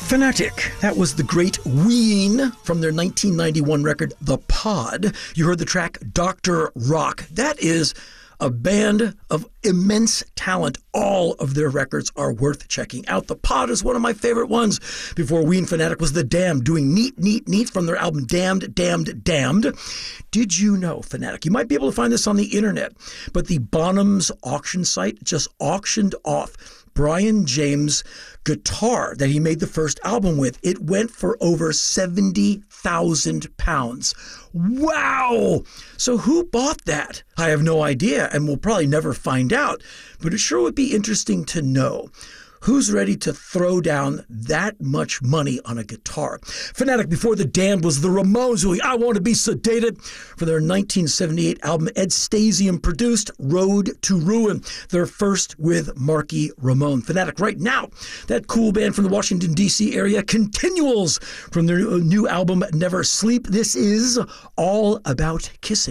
Fanatic. That was the great Ween from their 1991 record, The Pod. You heard the track Dr. Rock. That is a band of immense talent. All of their records are worth checking out. The Pod is one of my favorite ones. Before Ween, Fanatic was The Damned, doing Neat, Neat, Neat from their album Damned, Damned, Damned. Did you know, Fanatic, you might be able to find this on the internet, but the Bonhams auction site just auctioned off Brian James' guitar that he made the first album with. It went for over £70,000. Wow! So who bought that? I have no idea, and we'll probably never find out, but it sure would be interesting to know. Who's ready to throw down that much money on a guitar? Fanatic, before The Damned, was the Ramones doing I Want to Be Sedated for their 1978 album Ed Stasium produced Road to Ruin, their first with Marky Ramone. Fanatic right now, that cool band from the Washington, D.C. area, Continuals, from their new album Never Sleep. This is All About Kissing.